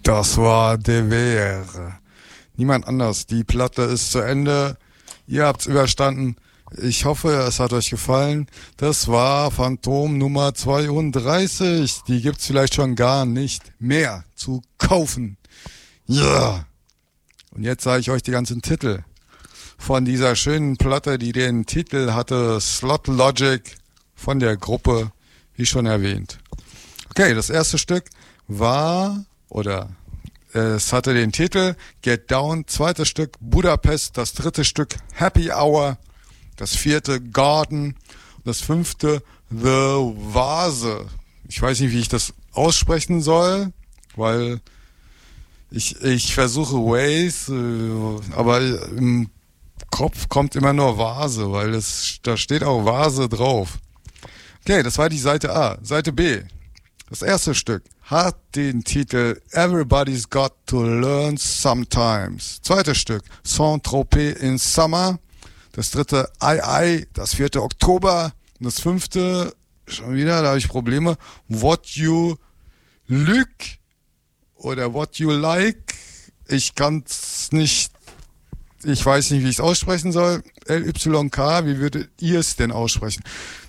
Das war De Ver. Niemand anders. Die Platte ist zu Ende. Ihr habt's überstanden. Ich hoffe, es hat euch gefallen. Das war Phantom Nummer 32. Die gibt's vielleicht schon gar nicht mehr zu kaufen. Ja. Und jetzt sage ich euch die ganzen Titel von dieser schönen Platte, die den Titel hatte Slot Logic von der Gruppe, wie schon erwähnt. Okay, das erste Stück war, oder es hatte den Titel Get Down, zweites Stück Budapest, das dritte Stück Happy Hour, das vierte Garden, das fünfte The Vase. Ich weiß nicht, wie ich das aussprechen soll, weil ich versuche Ways, aber im Kopf kommt immer nur Vase, weil da steht auch Vase drauf. Okay, das war die Seite A. Seite B. Das erste Stück hat den Titel Everybody's Got to Learn Sometimes. Zweites Stück Saint-Tropez in Summer. Das dritte I. Das vierte Oktober. Und das fünfte, schon wieder, da habe ich Probleme, What You Like oder What You Like. Ich kann's nicht, ich weiß nicht, wie ich es aussprechen soll. LYK, wie würdet ihr es denn aussprechen?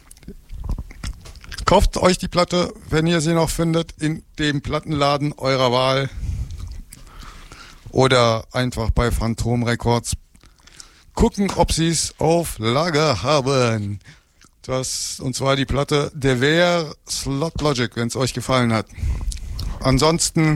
Kauft euch die Platte, wenn ihr sie noch findet, in dem Plattenladen eurer Wahl oder einfach bei Phantom Records gucken, ob sie es auf Lager haben. Und zwar die Platte De Ver Slot Logic, wenn es euch gefallen hat. Ansonsten,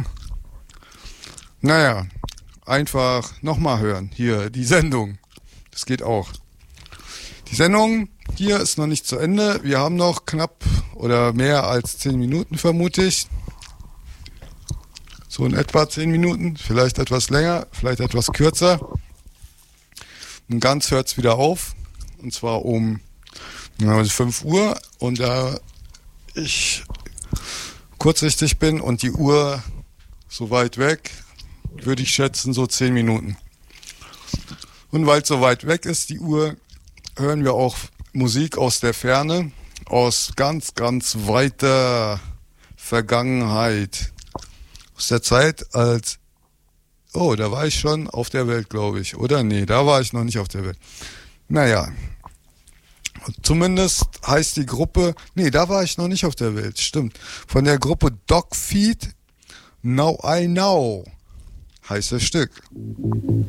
naja, einfach nochmal hören. Hier, die Sendung. Das geht auch. Die Sendung hier ist noch nicht zu Ende. Wir haben noch knapp oder mehr als 10 Minuten, vermute ich. So in etwa 10 Minuten, vielleicht etwas länger, vielleicht etwas kürzer. Und ganz hört es wieder auf. Und zwar um 5 Uhr. Und da ich kurzsichtig bin und die Uhr so weit weg, würde ich schätzen so 10 Minuten. Und weil es so weit weg ist, die Uhr, hören wir auch Musik aus der Ferne, aus ganz, ganz weiter Vergangenheit. Aus der Zeit als, da war ich schon auf der Welt, glaube ich. Oder nee, da war ich noch nicht auf der Welt. Naja, zumindest heißt die Gruppe, da war ich noch nicht auf der Welt, stimmt. Von der Gruppe Dogfeed, Now I Know heißt das Stück.